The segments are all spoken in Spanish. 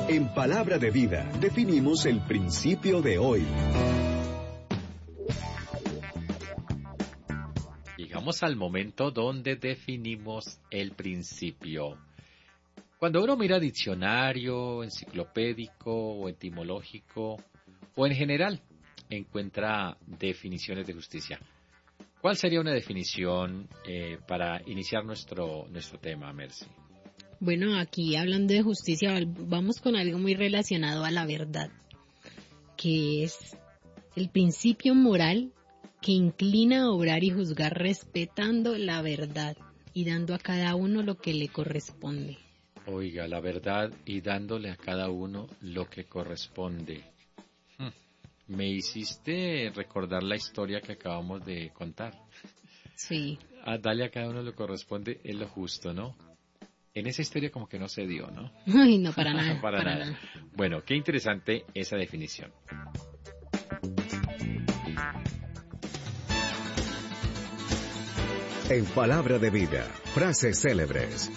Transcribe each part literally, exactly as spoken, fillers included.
En Palabra de Vida definimos el principio de hoy. Llegamos al momento donde definimos el principio. Cuando uno mira diccionario, enciclopédico o etimológico, o en general, encuentra definiciones de justicia. ¿Cuál sería una definición eh, para iniciar nuestro, nuestro tema, Mercy? Bueno, aquí hablando de justicia, vamos con algo muy relacionado a la verdad, que es el principio moral que inclina a obrar y juzgar respetando la verdad y dando a cada uno lo que le corresponde. Oiga, la verdad y dándole a cada uno lo que corresponde. Hmm. Me hiciste recordar la historia que acabamos de contar. Sí. A darle a cada uno lo que corresponde es lo justo, ¿no? En esa historia como que no se dio, ¿no? Ay, no, para nada. para, para nada. nada. Bueno, qué interesante esa definición. En Palabra de Vida, frases célebres.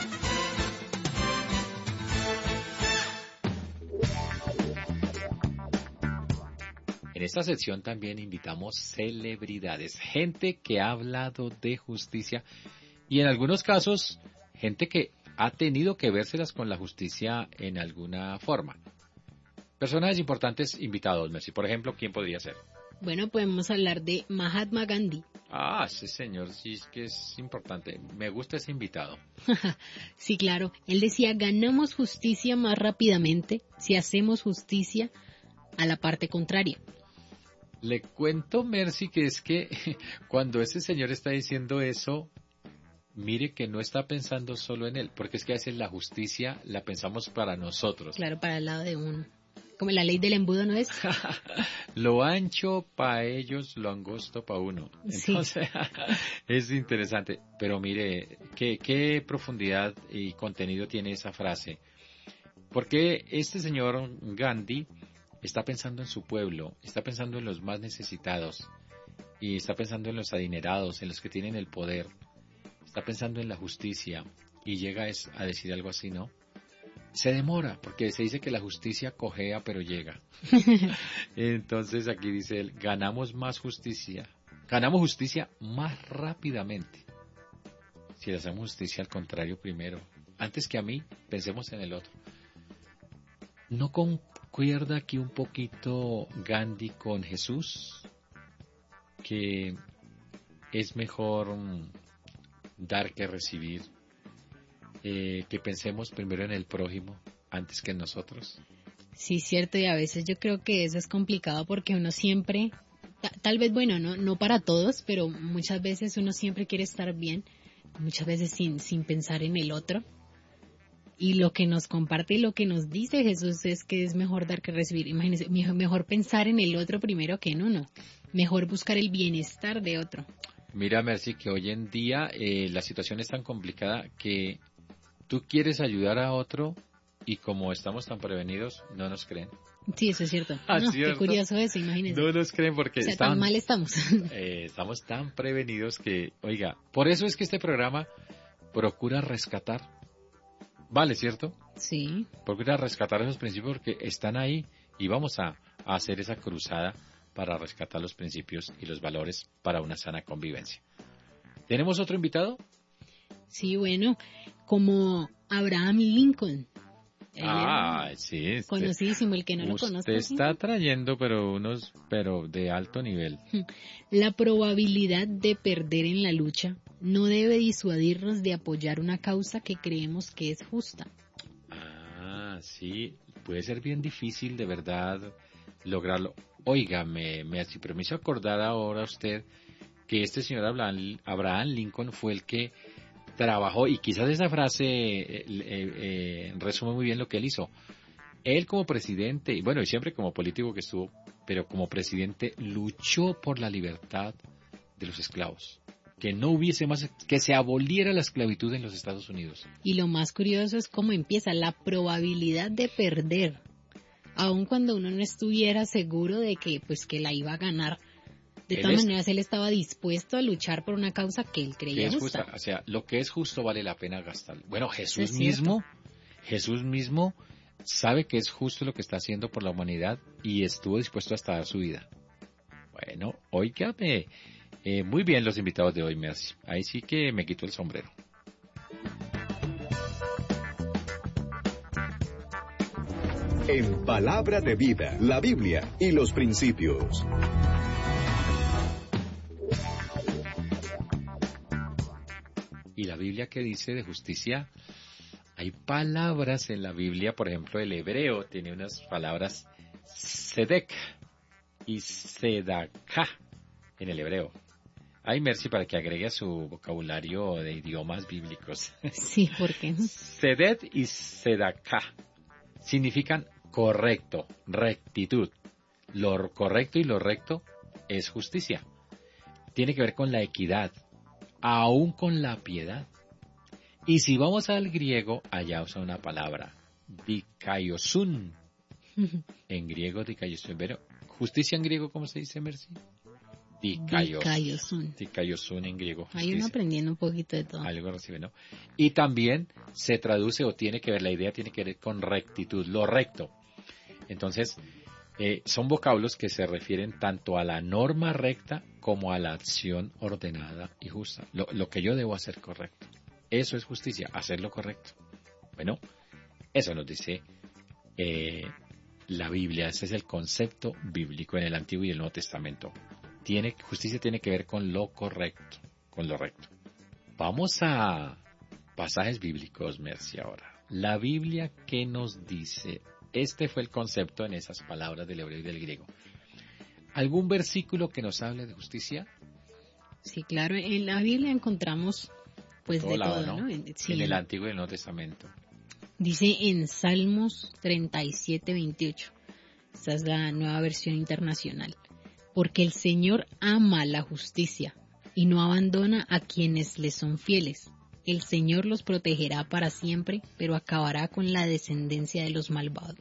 En esta sección también invitamos celebridades, gente que ha hablado de justicia y en algunos casos gente que ha tenido que vérselas con la justicia en alguna forma. Personajes importantes invitados, Mercy. Por ejemplo, ¿quién podría ser? Bueno, podemos hablar de Mahatma Gandhi. Ah, ese señor sí es que es importante. Me gusta ese invitado. Sí, claro. Él decía, ganamos justicia más rápidamente si hacemos justicia a la parte contraria. Le cuento, Mercy, que es que cuando ese señor está diciendo eso, mire que no está pensando solo en él, porque es que a veces la justicia la pensamos para nosotros. Claro, para el lado de uno. Como la ley del embudo, ¿no es? Lo ancho para ellos, lo angosto para uno. Entonces, sí. Es interesante. Pero mire, ¿qué, qué profundidad y contenido tiene esa frase? Porque este señor Gandhi está pensando en su pueblo, está pensando en los más necesitados, y está pensando en los adinerados, en los que tienen el poder, está pensando en la justicia, y llega a decir algo así, ¿no? Se demora, porque se dice que la justicia cojea, pero llega. Entonces aquí dice él, ganamos más justicia, ganamos justicia más rápidamente. Si le hacemos justicia al contrario primero, antes que a mí, pensemos en el otro. ¿No concuerda aquí un poquito Gandhi con Jesús? Que es mejor dar que recibir. Eh, que pensemos primero en el prójimo antes que en nosotros. Sí, cierto, y a veces yo creo que eso es complicado porque uno siempre, tal vez, bueno, no no para todos, pero muchas veces uno siempre quiere estar bien, muchas veces sin, sin pensar en el otro. Y lo que nos comparte y lo que nos dice Jesús es que es mejor dar que recibir. Imagínense, mejor pensar en el otro primero que en uno. Mejor buscar el bienestar de otro. Mira, Mercy, que hoy en día eh, la situación es tan complicada que tú quieres ayudar a otro y como estamos tan prevenidos, no nos creen. Sí, eso es cierto. ¿Ah, no, cierto? Qué curioso eso, imagínense. No nos creen porque o sea, están, tan mal estamos. eh, estamos tan prevenidos que, oiga, por eso es que este programa procura rescatar. Vale, ¿cierto? Sí. Procura rescatar esos principios porque están ahí y vamos a, a hacer esa cruzada para rescatar los principios y los valores para una sana convivencia. ¿Tenemos otro invitado? Sí, bueno, como Abraham Lincoln. Ah, sí. Este, conocidísimo, el que no lo usted conozca. Usted está ¿sí? trayendo, pero unos, pero de alto nivel. La probabilidad de perder en la lucha no debe disuadirnos de apoyar una causa que creemos que es justa. Ah, sí, puede ser bien difícil de verdad lograrlo. Oiga, me, me si permiso acordar ahora usted que este señor Abraham, Abraham Lincoln fue el que trabajó, y quizás esa frase eh, eh, eh, resume muy bien lo que él hizo. Él como presidente, y bueno, y siempre como político que estuvo, pero como presidente luchó por la libertad de los esclavos. Que no hubiese más, que se aboliera la esclavitud en los Estados Unidos. Y lo más curioso es cómo empieza la probabilidad de perder, aun cuando uno no estuviera seguro de que, pues, que la iba a ganar. De Él todas es, maneras, él estaba dispuesto a luchar por una causa que él creía es justa. justa. O sea, lo que es justo vale la pena gastar. Bueno, Jesús Es mismo, Jesús mismo sabe que es justo lo que está haciendo por la humanidad y estuvo dispuesto hasta dar su vida. Bueno, óigame, eh, muy bien los invitados de hoy, Mercy. Ahí sí que me quito el sombrero. En Palabra de Vida, la Biblia y los principios. ¿Y la Biblia qué dice de justicia? Hay palabras en la Biblia, por ejemplo, el hebreo tiene unas palabras sedek y sedaka en el hebreo. Hay Mercy para que agregue a su vocabulario de idiomas bíblicos. Sí, ¿por qué? Sedek y sedaka significan correcto, rectitud. Lo correcto y lo recto es justicia. Tiene que ver con la equidad, aún con la piedad. Y si vamos al griego, allá usa una palabra, dikaiosun. En griego, dikaiosun. Pero, ¿justicia en griego cómo se dice, Mercy? Dikaios. Dikaiosun. Dikaiosun en griego. Justicia. Hay uno aprendiendo un poquito de todo. Algo recibe, ¿no? Y también se traduce o tiene que ver, la idea tiene que ver con rectitud, lo recto. Entonces, eh, son vocablos que se refieren tanto a la norma recta como a la acción ordenada y justa. Lo, lo que yo debo hacer correcto. Eso es justicia, hacer lo correcto. Bueno, eso nos dice eh, la Biblia. Ese es el concepto bíblico en el Antiguo y el Nuevo Testamento. Tiene, justicia tiene que ver con lo correcto, con lo recto. Vamos a pasajes bíblicos, Mercy, ahora. La Biblia, ¿qué nos dice? Este fue el concepto en esas palabras del hebreo y del griego. ¿Algún versículo que nos hable de justicia? Sí, claro, en la Biblia encontramos pues todo de lado, todo, ¿no? ¿no? En, sí, en el Antiguo y el Nuevo Testamento. Dice en Salmos treinta y siete, veintiocho. Esta es la nueva versión internacional. Porque el Señor ama la justicia y no abandona a quienes le son fieles. El Señor los protegerá para siempre, pero acabará con la descendencia de los malvados.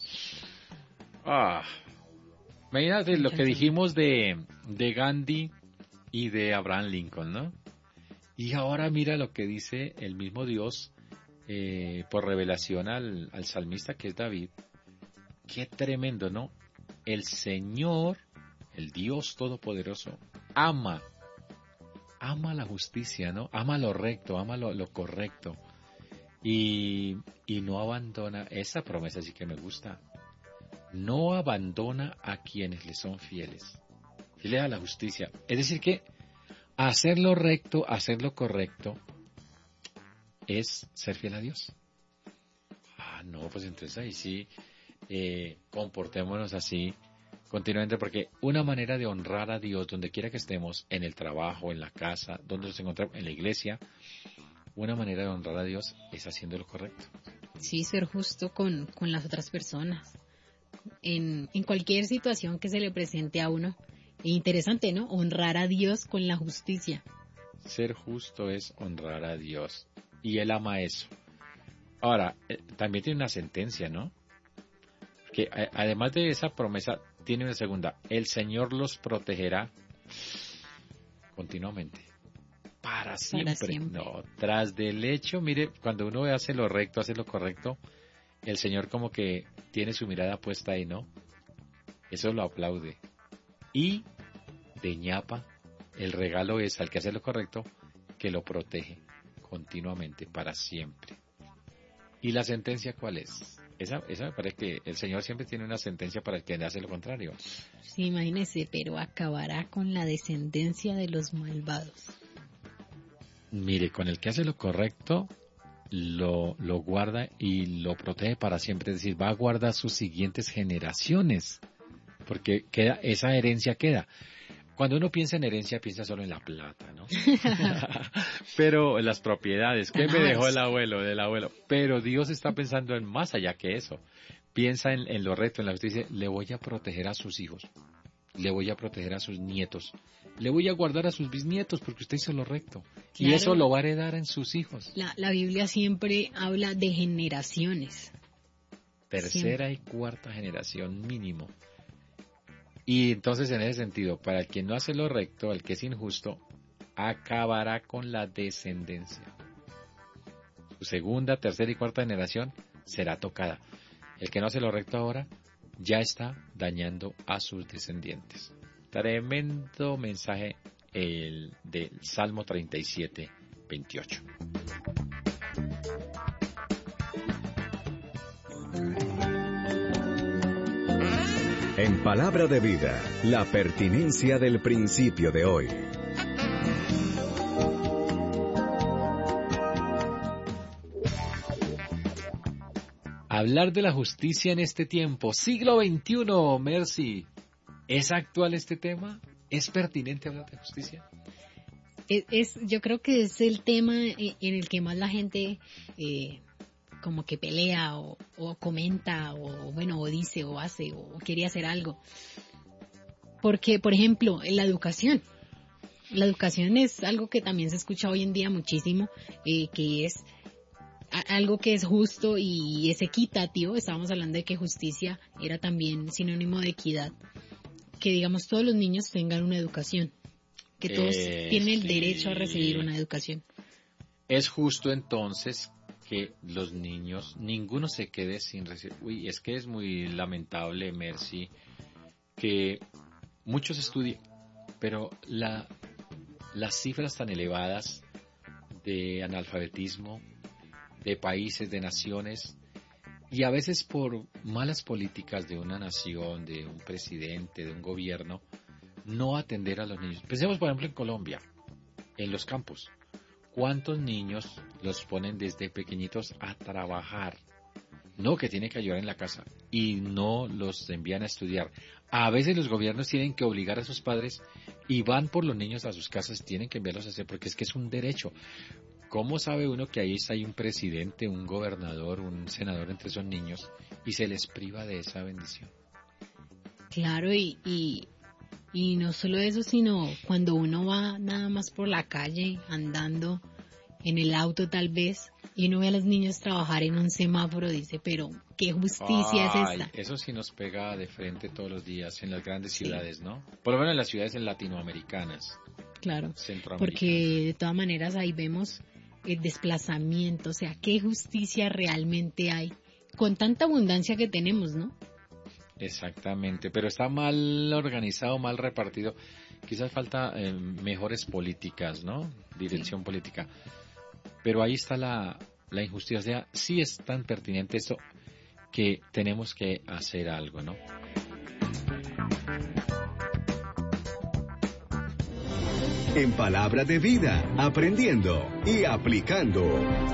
Ah, imagínate lo que dijimos de, de Gandhi y de Abraham Lincoln, ¿no? Y ahora mira lo que dice el mismo Dios eh, por revelación al, al salmista que es David. Qué tremendo, ¿no? El Señor, el Dios Todopoderoso, ama, ama la justicia, ¿no? Ama lo recto, ama lo, lo correcto. Y, y no abandona, esa promesa sí que me gusta, no abandona a quienes le son fieles, fieles a la justicia. Es decir que hacer lo recto, hacer lo correcto, es ser fiel a Dios. Ah, no, pues entonces ahí sí, eh, comportémonos así continuamente, porque una manera de honrar a Dios, donde quiera que estemos, en el trabajo, en la casa, donde nos encontramos, en la iglesia, una manera de honrar a Dios es haciendo lo correcto. Sí, ser justo con, con las otras personas. En, en cualquier situación que se le presente a uno. Interesante, ¿no? Honrar a Dios con la justicia. Ser justo es honrar a Dios. Y Él ama eso. Ahora, eh, también tiene una sentencia, ¿no? Que eh, además de esa promesa, tiene una segunda. El Señor los protegerá continuamente. Para siempre. Para siempre. No, tras del hecho, mire, cuando uno hace lo recto, hace lo correcto, el Señor como que tiene su mirada puesta ahí, ¿no? Eso lo aplaude. Y de ñapa, el regalo es al que hace lo correcto, que lo protege continuamente, para siempre. ¿Y la sentencia cuál es? Esa, esa me parece que el Señor siempre tiene una sentencia para el que hace lo contrario. Sí, imagínese, pero acabará con la descendencia de los malvados. Mire, con el que hace lo correcto, lo, lo guarda y lo protege para siempre. Es decir, va a guardar sus siguientes generaciones, porque queda, esa herencia queda. Cuando uno piensa en herencia, piensa solo en la plata, ¿no? Pero en las propiedades, ¿qué me dejó el abuelo, del abuelo? Pero Dios está pensando en más allá que eso. Piensa en, en lo recto, en la justicia. Le voy a proteger a sus hijos. Le voy a proteger a sus nietos. Le voy a guardar a sus bisnietos porque usted hizo lo recto. Claro. Y eso lo va a heredar en sus hijos. La, la Biblia siempre habla de generaciones. Tercera siempre. Y cuarta generación mínimo. Y entonces en ese sentido, para el que no hace lo recto, el que es injusto, acabará con la descendencia. Su segunda, tercera y cuarta generación será tocada. El que no hace lo recto ahora ya está dañando a sus descendientes. Tremendo mensaje el del Salmo treinta y siete, veintiocho. En Palabra de Vida, la pertinencia del principio de hoy. Hablar de la justicia en este tiempo, siglo veintiuno, Mercy. ¿Es actual este tema? ¿Es pertinente hablar de justicia? Es, es yo creo que es el tema en el que más la gente eh, como que pelea o, o comenta o bueno o dice o hace o quiere hacer algo. Porque, por ejemplo, en la educación. La educación es algo que también se escucha hoy en día muchísimo, eh, que es algo que es justo y es equitativo. Estábamos hablando de que justicia era también sinónimo de equidad. Que digamos todos los niños tengan una educación. Que todos eh, tienen el sí. derecho a recibir una educación. Es justo entonces que los niños, ninguno se quede sin recibir. Uy, es que es muy lamentable, Mercy, que muchos estudien, pero la, las cifras tan elevadas de analfabetismo, de países, de naciones, y a veces por malas políticas de una nación, de un presidente, de un gobierno, no atender a los niños. Pensemos, por ejemplo, en Colombia, en los campos. ¿Cuántos niños los ponen desde pequeñitos a trabajar? No, que tienen que ayudar en la casa, y no los envían a estudiar. A veces los gobiernos tienen que obligar a sus padres y van por los niños a sus casas, tienen que enviarlos a hacer, porque es que es un derecho. ¿Cómo sabe uno que ahí hay un presidente, un gobernador, un senador entre esos niños y se les priva de esa bendición? Claro, y, y, y no solo eso, sino cuando uno va nada más por la calle, andando en el auto tal vez, y uno ve a los niños trabajar en un semáforo, dice, pero ¿qué justicia Ay, es esta? Eso sí nos pega de frente todos los días en las grandes ciudades, sí. ¿no? Por lo menos en las ciudades latinoamericanas. Claro, porque de todas maneras ahí vemos el desplazamiento, o sea, ¿qué justicia realmente hay con tanta abundancia que tenemos, no? Exactamente, pero está mal organizado, mal repartido. Quizás falta eh, mejores políticas, ¿no? Dirección sí. política. Pero ahí está la, la injusticia. O sea, sí es tan pertinente esto que tenemos que hacer algo, ¿no? En Palabra de Vida, aprendiendo y aplicando.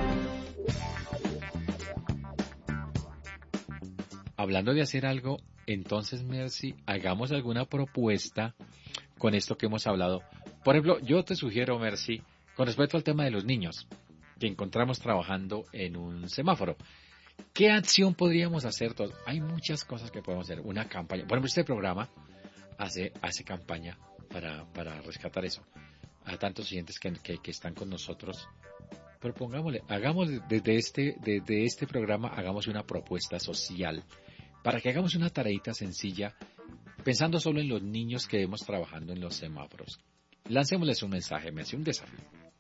Hablando de hacer algo, entonces, Mercy, hagamos alguna propuesta con esto que hemos hablado. Por ejemplo, yo te sugiero, Mercy, con respecto al tema de los niños, que encontramos trabajando en un semáforo. ¿Qué acción podríamos hacer todos? Hay muchas cosas que podemos hacer. Una campaña. Por ejemplo, este programa hace, hace campaña para, para rescatar eso. A tantos oyentes que, que, que están con nosotros. Propongámosle, hagamos desde este, desde este programa, hagamos una propuesta social para que hagamos una tareita sencilla, pensando solo en los niños que vemos trabajando en los semáforos. Lancémosles un mensaje, me hace un desafío.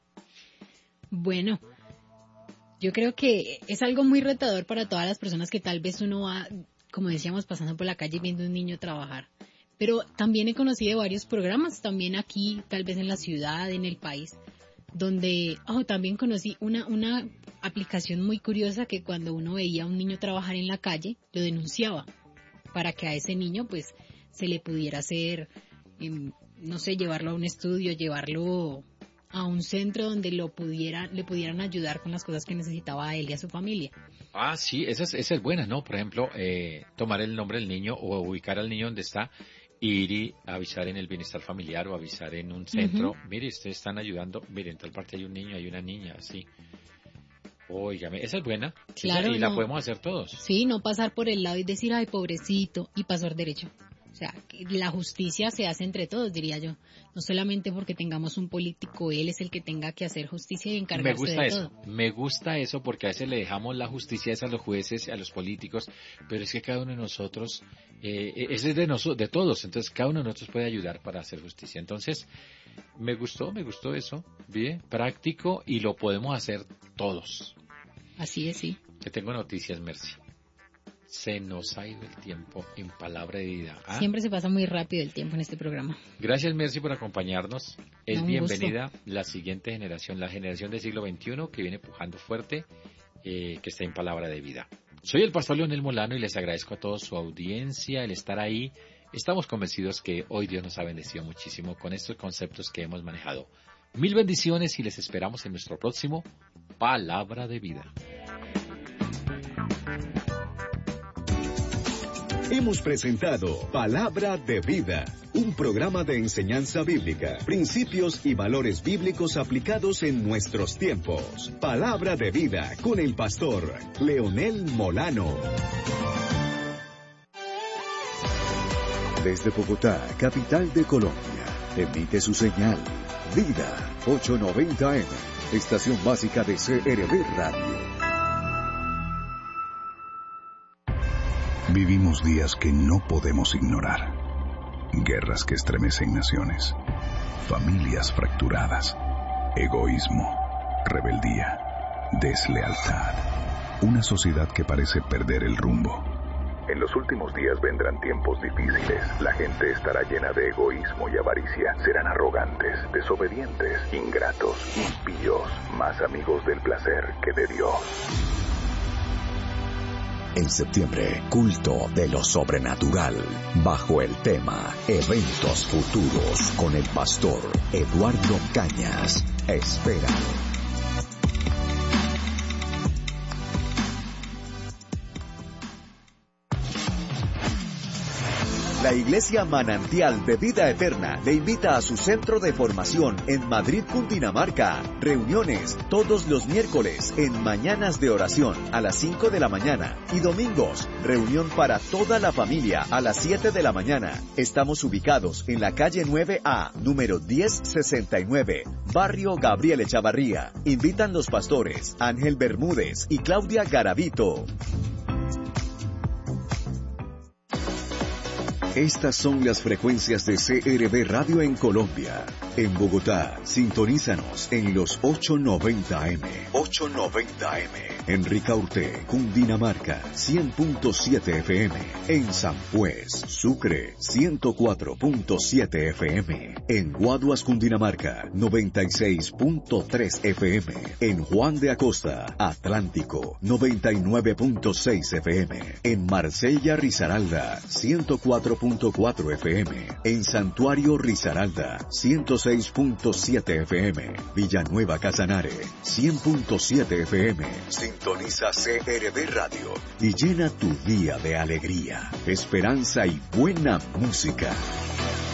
Bueno, yo creo que es algo muy retador para todas las personas que tal vez uno va, como decíamos, pasando por la calle viendo un niño trabajar. Pero también he conocido varios programas, también aquí, tal vez en la ciudad, en el país, donde oh, también conocí una, una aplicación muy curiosa que cuando uno veía a un niño trabajar en la calle, lo denunciaba para que a ese niño pues se le pudiera hacer, eh, no sé, llevarlo a un estudio, llevarlo a un centro donde lo pudiera, le pudieran ayudar con las cosas que necesitaba a él y a su familia. Ah, sí, esa es, esa es buena, ¿no? Por ejemplo, eh, tomar el nombre del niño o ubicar al niño donde está, ir y avisar en el bienestar familiar o avisar en un centro. Uh-huh. Mire, ustedes están ayudando, mire, en tal parte hay un niño, hay una niña, así. Óigame, esa es buena. Claro. Esa, y no, la podemos hacer todos. Sí, no pasar por el lado y decir, ay, pobrecito, y pasar derecho. O sea, la justicia se hace entre todos, diría yo. No solamente porque tengamos un político, él es el que tenga que hacer justicia y encargarse Me gusta de eso, todo. Me gusta eso porque a veces le dejamos la justicia a los jueces, a los políticos, pero es que cada uno de nosotros, eh, ese es de nosotros, de todos, entonces cada uno de nosotros puede ayudar para hacer justicia. Entonces, me gustó, me gustó eso, bien, práctico y lo podemos hacer todos. Así es, sí. Que tengo noticias, Mercy. se nos ha ido el tiempo en Palabra de Vida. ¿Ah? Siempre se pasa muy rápido el tiempo en este programa. Gracias, Mercy, por acompañarnos. Es No, un bienvenida gusto. la siguiente generación, la generación del siglo veintiuno que viene pujando fuerte, eh, que está en Palabra de Vida. Soy el pastor Leonel Molano y les agradezco a todos su audiencia, el estar ahí. Estamos convencidos que hoy Dios nos ha bendecido muchísimo con estos conceptos que hemos manejado. Mil bendiciones y les esperamos en nuestro próximo Palabra de Vida. Hemos presentado Palabra de Vida, un programa de enseñanza bíblica, principios y valores bíblicos aplicados en nuestros tiempos. Palabra de Vida con el pastor Leonel Molano. Desde Bogotá, capital de Colombia, emite su señal Vida ochocientos noventa eme, estación básica de C R B Radio. Vivimos días que no podemos ignorar. Guerras que estremecen naciones. Familias fracturadas. Egoísmo. Rebeldía. Deslealtad. Una sociedad que parece perder el rumbo. En los últimos días vendrán tiempos difíciles. La gente estará llena de egoísmo y avaricia. Serán arrogantes, desobedientes, ingratos, impíos, más amigos del placer que de Dios. En septiembre, culto de lo sobrenatural, bajo el tema Eventos Futuros, con el pastor Eduardo Cañas. Espera. La Iglesia Manantial de Vida Eterna le invita a su centro de formación en Madrid, Cundinamarca. Reuniones todos los miércoles en Mañanas de Oración a las cinco de la mañana y domingos, reunión para toda la familia a las siete de la mañana. Estamos ubicados en la calle nueve A, número diez sesenta y nueve, Barrio Gabriel Echavarría. Invitan los pastores Ángel Bermúdez y Claudia Garavito. Estas son las frecuencias de C R B Radio en Colombia. En Bogotá, sintonízanos en los ochocientos noventa eme. ochocientos noventa eme. En Ricaurte, Cundinamarca, cien punto siete F M. En San Juez, Sucre, ciento cuatro punto siete F M. En Guaduas, Cundinamarca, noventa y seis punto tres F M. En Juan de Acosta, Atlántico, noventa y nueve punto seis F M. En Marsella, Risaralda, ciento cuatro punto cuatro F M. En Santuario Risaralda, ciento seis punto siete F M. Villanueva Casanare, cien punto siete F M. Sintoniza C R B Radio y llena tu día de alegría, esperanza y buena música.